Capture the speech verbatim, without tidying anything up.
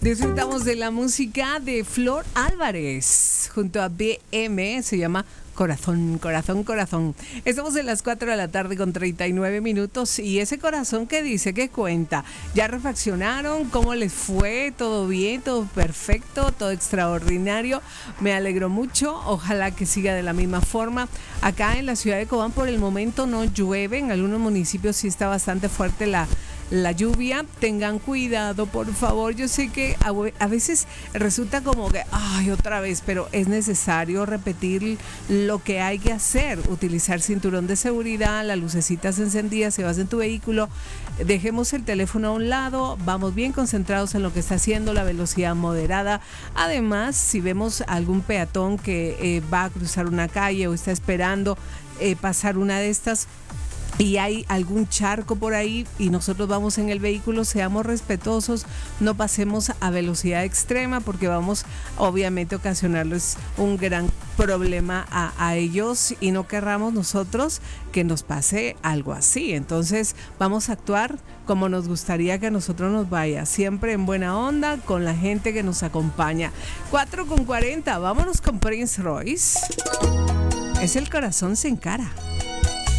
Disfrutamos de la música de Flor Álvarez junto a B M, se llama Corazón, Corazón, Corazón. Estamos en las cuatro de la tarde con treinta y nueve minutos y ese corazón que dice, que cuenta, ¿ya reflexionaron? ¿Cómo les fue? ¿Todo bien? ¿Todo perfecto? ¿Todo extraordinario? Me alegro mucho, ojalá que siga de la misma forma. Acá en la ciudad de Cobán por el momento no llueve, en algunos municipios sí está bastante fuerte la La lluvia. Tengan cuidado, por favor. Yo sé que a, a veces resulta como que, ay, otra vez, pero es necesario repetir lo que hay que hacer. Utilizar cinturón de seguridad, las lucecitas encendidas, si vas en tu vehículo, dejemos el teléfono a un lado, vamos bien concentrados en lo que está haciendo, la velocidad moderada. Además, si vemos algún peatón que eh, va a cruzar una calle o está esperando eh, pasar una de estas, y hay algún charco por ahí y nosotros vamos en el vehículo, seamos respetuosos, no pasemos a velocidad extrema porque vamos obviamente a ocasionarles un gran problema a, a ellos y no querramos nosotros que nos pase algo así. Entonces vamos a actuar como nos gustaría que a nosotros nos vaya, siempre en buena onda con la gente que nos acompaña. cuatro con cuarenta, vámonos con Prince Royce. Es el corazón sin cara.